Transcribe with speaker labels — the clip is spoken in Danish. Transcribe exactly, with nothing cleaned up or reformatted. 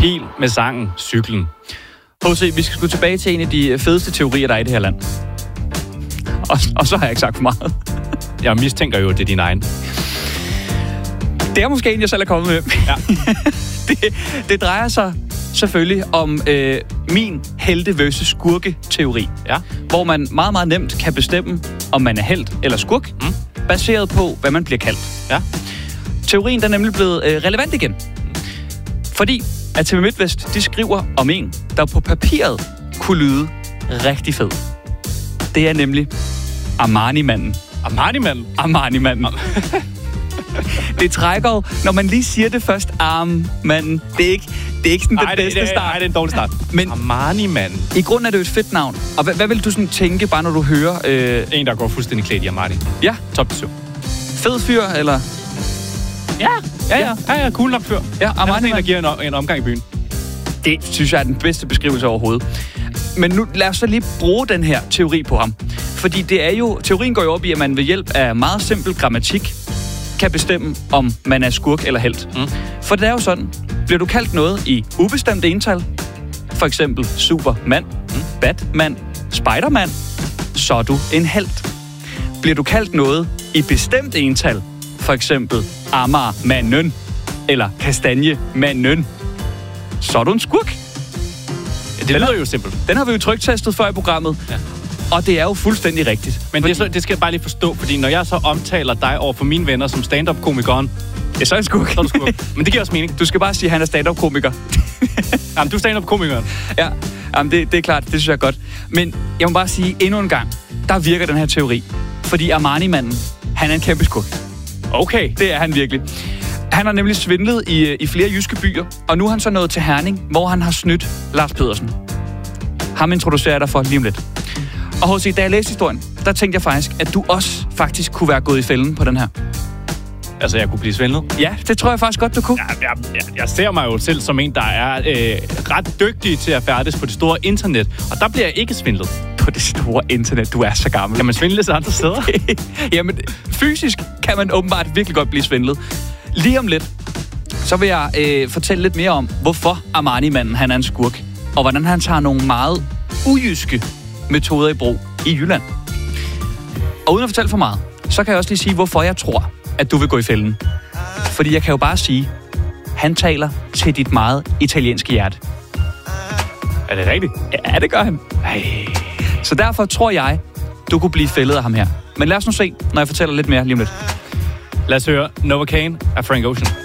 Speaker 1: pil med sangen Cyklen.
Speaker 2: H C, vi skal sgu tilbage til en af de fedeste teorier, der er i det her land. Og, og så har jeg ikke sagt for meget.
Speaker 1: Jeg mistænker jo, at det er din egen.
Speaker 2: Det er måske en, jeg selv er kommet med.
Speaker 1: Ja.
Speaker 2: det, det drejer sig selvfølgelig om øh, min helte versus skurke-teori.
Speaker 1: Ja.
Speaker 2: Hvor man meget, meget nemt kan bestemme, om man er helt eller skurk, mm. baseret på, hvad man bliver kaldt.
Speaker 1: Ja.
Speaker 2: Teorien der er nemlig blevet øh, relevant igen. Fordi at T V MidtVest, de skriver om en, der på papiret kunne lyde rigtig fed. Det er nemlig Armani-manden.
Speaker 1: Armani-manden?
Speaker 2: Armani-manden. Det trækker jo, når man lige siger det først, arm-manden. Det er ikke, det er ikke sådan
Speaker 1: ej,
Speaker 2: det bedste
Speaker 1: det, det,
Speaker 2: start.
Speaker 1: Nej, det er en dårlig start.
Speaker 2: Men
Speaker 1: Armani-manden.
Speaker 2: I grunden er det jo et fedt navn. Og hvad, hvad vil du sådan tænke, bare når du hører... Øh...
Speaker 1: En, der går fuldstændig klædt i Armani.
Speaker 2: Ja.
Speaker 1: Top syv.
Speaker 2: Fed fyr, eller...
Speaker 1: Ja, ja, ja. Ja, ja, cool nok fyr.
Speaker 2: Ja,
Speaker 1: Armani, der giver en, en omgang i byen.
Speaker 2: Det synes jeg er den bedste beskrivelse overhovedet. Men nu lad os så lige bruge den her teori på ham. Fordi det er jo... Teorien går jo op i, at man ved hjælp af meget simpel grammatik kan bestemme, om man er skurk eller helt. Mm. For det er jo sådan, bliver du kaldt noget i ubestemt ental, for eksempel Superman, mm. Batman, Spiderman, så er du en helt. Bliver du kaldt noget i bestemt ental, for eksempel Amagermanden eller Kastanjemanden, så er du en skurk.
Speaker 1: Ja, det lyder jo simpelt.
Speaker 2: Den har vi jo tryktestet før i programmet. Ja. Og det er jo fuldstændig rigtigt.
Speaker 1: Men fordi... det, det skal jeg bare lige forstå, fordi når jeg så omtaler dig over for mine venner som stand-up-komikeren,
Speaker 2: ja, så er jeg skurk.
Speaker 1: Så er du skurk. Men det giver også mening.
Speaker 2: Du skal bare sige, at han er stand-up-komiker.
Speaker 1: Jamen, du er stand-up-komikeren.
Speaker 2: Ja, jamen, det, det er klart. Det synes jeg er godt. Men jeg må bare sige endnu en gang, der virker den her teori. Fordi Armani-manden, han er en kæmpe skurk.
Speaker 1: Okay.
Speaker 2: Det er han virkelig. Han har nemlig svindlet i, i flere jyske byer, og nu er han så nået til Herning, hvor han har snydt Lars Pedersen. Ham introducerer jeg dig for lige om lidt. Og H C, da jeg læste historien, der tænkte jeg faktisk, at du også faktisk kunne være gået i fælden på den her.
Speaker 1: Altså, jeg kunne blive svindlet?
Speaker 2: Ja, det tror jeg faktisk godt, du kunne.
Speaker 1: Ja, jeg, jeg, jeg ser mig jo selv som en, der er øh, ret dygtig til at færdes på det store internet, og der bliver jeg ikke svindlet.
Speaker 2: På det store internet, du er så gammel.
Speaker 1: Kan man svindles andre steder?
Speaker 2: Jamen, fysisk kan man åbenbart virkelig godt blive svindlet. Lige om lidt, så vil jeg øh, fortælle lidt mere om, hvorfor Armani-manden han er en skurk, og hvordan han tager nogle meget ujyske metoder i brug i Jylland. Og uden at fortælle for meget, så kan jeg også lige sige, hvorfor jeg tror, at du vil gå i fælden. Fordi jeg kan jo bare sige, han taler til dit meget italienske hjerte.
Speaker 1: Er det rigtigt?
Speaker 2: Ja, det gør han. Ej. Så derfor tror jeg, du kunne blive fældet af ham her. Men lad os nu se, når jeg fortæller lidt mere lige om lidt.
Speaker 1: Lad os høre Novocaine af Frank Ocean.